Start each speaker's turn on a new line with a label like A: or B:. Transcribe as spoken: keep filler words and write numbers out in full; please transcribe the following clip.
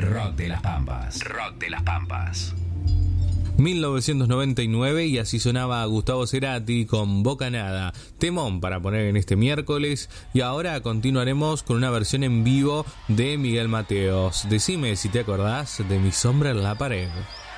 A: Rock de las Pampas. Rock de las Pampas.
B: mil novecientos noventa y nueve y así sonaba Gustavo Cerati con Bocanada, temón para poner en este miércoles. Y ahora continuaremos con una versión en vivo de Miguel Mateos. Decime si te acordás de Mi sombra en la pared.